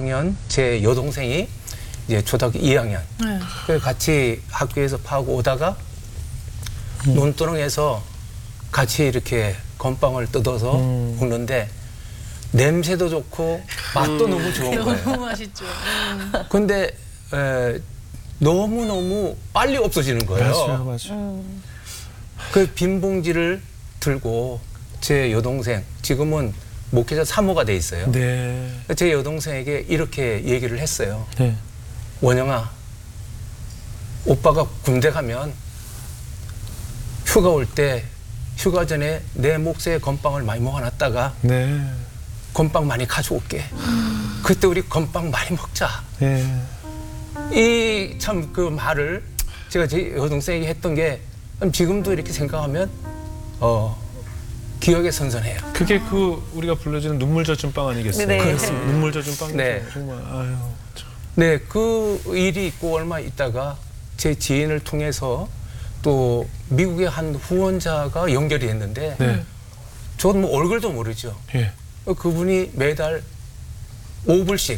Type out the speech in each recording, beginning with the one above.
4학년 제 여동생이 이제 초등학교 2학년. 그래서 같이 학교에서 파고 오다가 논두렁에서 같이 이렇게 건빵을 뜯어서 굽는데 냄새도 좋고 맛도 너무 좋은 거예요. 너무 맛있죠. 근데 너무너무 빨리 없어지는 거예요. 맞아요. 그 빈 봉지를 들고 제 여동생, 지금은 목회자 3호가 돼 있어요. 네. 제 여동생에게 이렇게 얘기를 했어요. 네. 원영아, 오빠가 군대 가면 휴가 올 때 휴가 전에 내 몫에 건빵을 많이 모아놨다가 네. 건빵 많이 가져올게. 그때 우리 건빵 많이 먹자. 네. 이 참 그 말을 제가 제 여동생에게 했던 게 지금도 이렇게 생각하면 기억에 선선해요. 그게 그 우리가 불러주는 눈물 젖은 빵 아니겠어요? 네. 그렇습니다. 눈물 젖은 빵이죠. 네. 정말 아유. 참. 네, 그 일이 있고 얼마 있다가 제 지인을 통해서 또 미국의 한 후원자가 연결이 됐는데 네. 저는 뭐 얼굴도 모르죠. 예. 그분이 매달 5불씩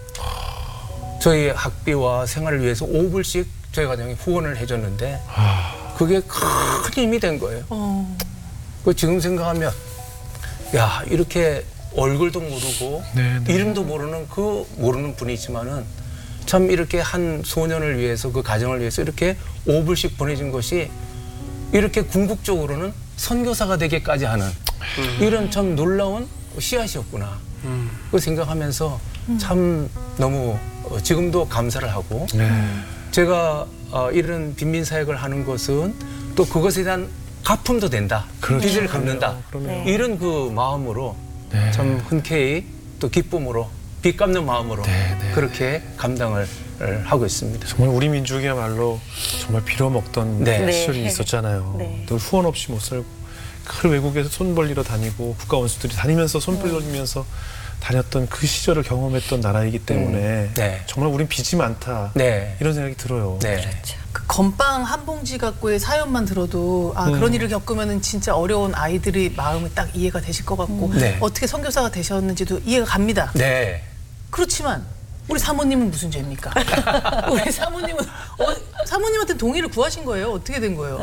저희 학비와 생활을 위해서 5불씩 저희 가정에 후원을 해줬는데 그게 큰 힘이 된 거예요. 그 지금 생각하면 야, 이렇게 얼굴도 모르고 네, 네. 이름도 모르는 분이지만은 참 이렇게 한 소년을 위해서 그 가정을 위해서 이렇게 5불씩 보내준 것이 이렇게 궁극적으로는 선교사가 되게까지 하는 이런 참 놀라운 씨앗이었구나. 그 생각하면서 참 너무 지금도 감사를 하고 네. 제가 이런 빈민 사역을 하는 것은 또 그것에 대한 가품도 된다. 그렇죠. 빚을 갚는다. 그럼요. 이런 그 마음으로 네. 참 흔쾌히 또 기쁨으로 빚 갚는 마음으로 네, 네. 그렇게 감당을 하고 있습니다. 정말 우리 민족이야말로 정말 빌어먹던 네. 시절이 네. 있었잖아요. 네. 또 후원 없이 못 살고 큰 외국에서 손 벌리러 다니고 국가 원수들이 다니면서 손 벌리면서 다녔던 그 시절을 경험했던 나라이기 때문에 네. 정말 우린 빚이 많다. 네. 이런 생각이 들어요. 네. 그 건빵 한 봉지 갖고의 사연만 들어도 그런 일을 겪으면은 진짜 어려운 아이들의 마음이 딱 이해가 되실 것 같고 네. 어떻게 선교사가 되셨는지도 이해가 갑니다. 네. 그렇지만 우리 사모님은 무슨 죄입니까? 우리 사모님은 사모님한테 동의를 구하신 거예요? 어떻게 된 거예요?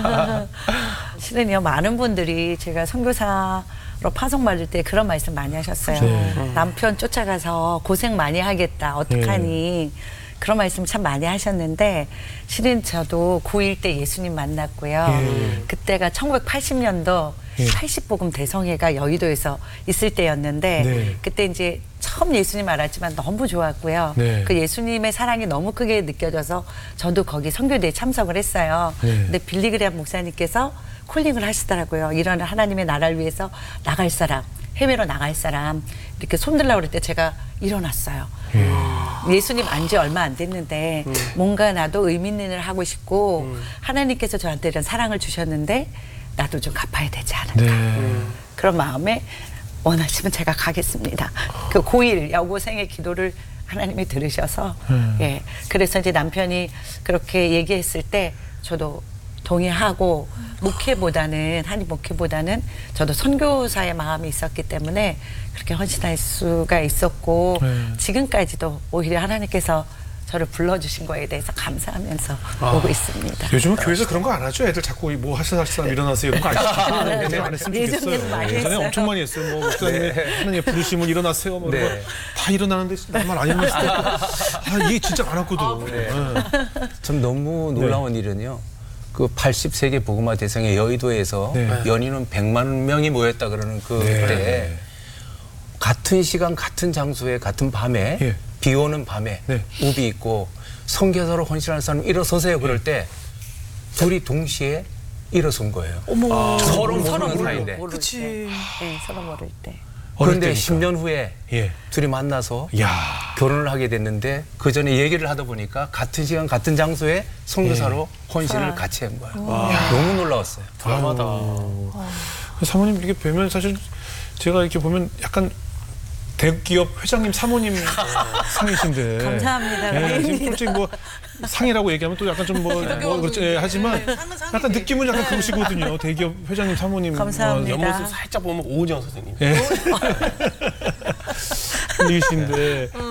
실은요, 많은 분들이 제가 선교사로 파송받을 때 그런 말씀 많이 하셨어요. 네. 남편 쫓아가서 고생 많이 하겠다. 어떡하니. 그런 말씀 참 많이 하셨는데 실은 저도 고1 때 예수님 만났고요. 그때가 1980년도 80복음 대성회가 여의도에서 있을 때였는데 네. 그때 이제 처음 예수님 알았지만 너무 좋았고요. 네. 그 예수님의 사랑이 너무 크게 느껴져서 저도 거기 선교대에 참석을 했어요. 네. 근데 빌리그레암 목사님께서 콜링을 하시더라고요. 이런 하나님의 나라를 위해서 나갈 사람, 해외로 나갈 사람 이렇게 손들라고 그럴 때 제가 일어났어요. 예수님 안지 얼마 안 됐는데 뭔가 나도 의미 있는 일을 하고 싶고 하나님께서 저한테 이런 사랑을 주셨는데 나도 좀 갚아야 되지 않을까. 네. 그런 마음에 원하시면 제가 가겠습니다. 그 고1 여고생의 기도를 하나님이 들으셔서 예. 그래서 이제 남편이 그렇게 얘기했을 때 저도 동의하고 한임 목회보다는 저도 선교사의 마음이 있었기 때문에 그렇게 헌신할 수가 있었고 지금까지도 오히려 하나님께서 저를 불러주신 거에 대해서 감사하면서 보고 있습니다. 요즘은 교회에서 그런 거 안 하죠. 애들 자꾸 뭐 하실 사람 일어나세요. 이런 거 안 시키고 예전에 안 했으면 예전에는 좋겠어요. 많이 예전에 했어요. 엄청 많이 했어요. 뭐 목사님이 하나님 부르시면 일어나세요. 뭐 이런 네. 거 다 일어나는데 나만 안 일어났을 때 이게 진짜 많았거든. 네. 참 너무 놀라운 일은요. 그 80세계 복음화 대상의 여의도에서 네. 연인은 100만 명이 모였다 그러는 그때 같은 시간 같은 장소에 같은 밤에 예. 비 오는 밤에 네. 우비 있고 선교사로 헌신할 사람 일어서세요 그럴 때 둘이 동시에 일어선 거예요. 서로 모르는 사이인데. 그치. 네, 서로 모를 때. 그런데 때니까. 10년 후에 예. 둘이 만나서 야. 결혼을 하게 됐는데 그 전에 얘기를 하다 보니까 같은 시간 같은 장소에 선교사로 헌신을 같이 한 거예요. 너무 놀라웠어요. 드라마다. 사모님 이렇게 뵈면 사실 제가 이렇게 보면 약간 대기업 회장님 사모님 상이신데. 감사합니다. 네, 지금 솔직히 뭐 상이라고 얘기하면 또 약간 좀 뭐 그렇죠. 예, 하지만 상은 상이지. 약간 느낌은 약간 그러시거든요. 대기업 회장님 사모님. 감사합니다. 옆모습 살짝 보면 오은영 선생님. 예. 분이신데